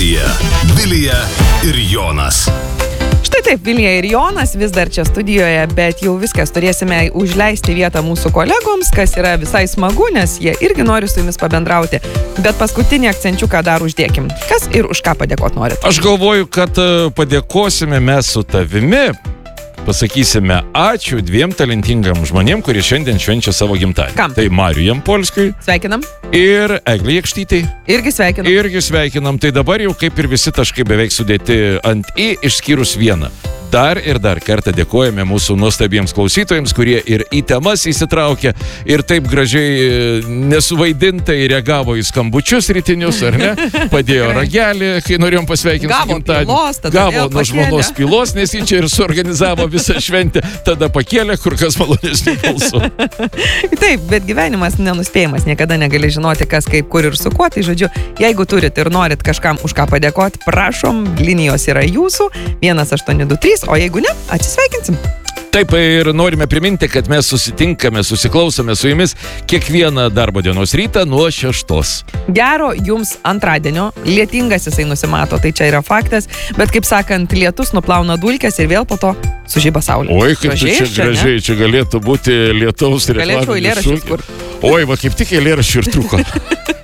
Vilija ir Jonas. Štai taip, Vilija ir Jonas vis dar čia studijoje, bet jau viskas, turėsime užleisti vietą mūsų kolegoms, kas yra visai smagu, nes jie irgi nori su jumis pabendrauti. Bet paskutinį akcenčiuką dar uždėkim. Kas ir už ką padėkot norit? Aš galvoju, kad padėkosime mes su tavimi. Pasakysime ačiū dviem talentingam žmonėm, kurie šiandien švenčia savo gimtadienį. Kam? Tai Mariui Jampolskiui. Sveikinam. Ir Eglei Jakštytei. Irgi sveikinam. Tai dabar jau kaip ir visi taškai beveik sudėti ant į, išskyrus vieną. Dar ir dar kartą dėkojame mūsų nuostabiems klausytojams, kurie ir į temas įsitraukė ir taip gražiai nesuvaidintai reagavo į skambučius rytinius, ar ne? Padėjo ragelį, kai norėjom pasveikinti gimtadienį. Gavo nuo žmonos pylos, nes jį čia ir suorganizavo visą šventę. Tada pakėlė kur kas malonesnių balsų. Taip, bet gyvenimas nenuspėjimas. Niekada negali žinoti, kas, kaip, kur ir su kuo. Tai žodžiu, jeigu turit ir norit kažkam už ką padėkoti, prašom, linijos yra jūsų 1823. O jeigu ne, atsisveikinsim. Taip, ir norime priminti, kad mes susiklausome su jumis kiekvieną darbo dienos rytą nuo 6. Gero jums antradienio, lietingas jisai nusimato, tai čia yra faktas, bet kaip sakant, lietus nuplauna dulkes ir vėl po to sužiba saulė. Oi, kaip tu čia gražiai, čia galėtų būti lietaus reklaminis šūkis. Oi, va kaip tik eilėraščių ir trūko.